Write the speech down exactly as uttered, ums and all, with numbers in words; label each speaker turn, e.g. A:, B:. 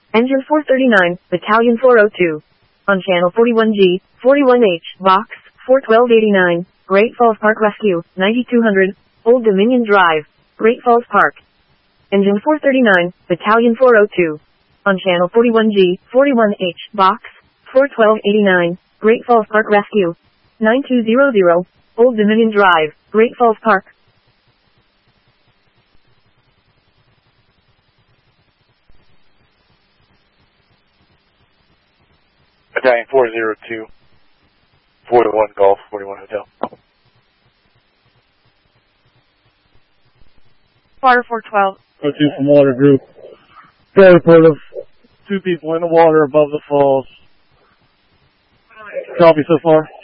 A: Engine four thirty-nine, Battalion four oh two. On Channel forty-one G, forty-one H, Box, four twelve eighty-nine, Great Falls Park Rescue, ninety-two hundred, Old Dominion Drive, Great Falls Park. Engine four thirty-nine, Battalion four oh two. On Channel forty-one G, forty-one H, Box, four twelve eighty-nine, Great Falls Park Rescue, ninety-two hundred, Old Dominion Drive, Great Falls Park.
B: Battalion four oh two, forty-one Golf, forty-one Hotel.
C: Water four twelve.
D: oh two from Water Group. Very report of two people in the water above the falls. Copy so far.